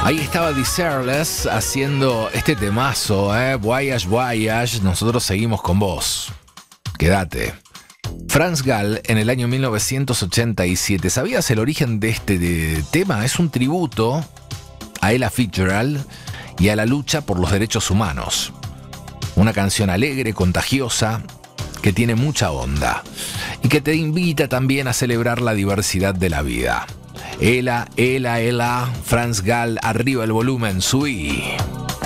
Ahí estaba Desireless haciendo este temazo, Voyage, Voyage. Nosotros seguimos con vos. Quédate. Franz Gall en el año 1987. ¿Sabías el origen de este tema? Es un tributo a Ella Fitzgerald y a la lucha por los derechos humanos. Una canción alegre, contagiosa, que tiene mucha onda y que te invita también a celebrar la diversidad de la vida. Ella, Franz Gall, arriba el volumen, subí.